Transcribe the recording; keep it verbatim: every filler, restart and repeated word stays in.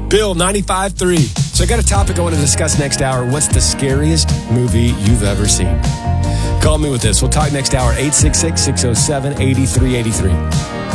Bill, ninety-five point three. So I got a topic I want to discuss next hour. What's the scariest movie you've ever seen? Call me with this. We'll talk next hour, eight six six, six oh seven, eight three eight three.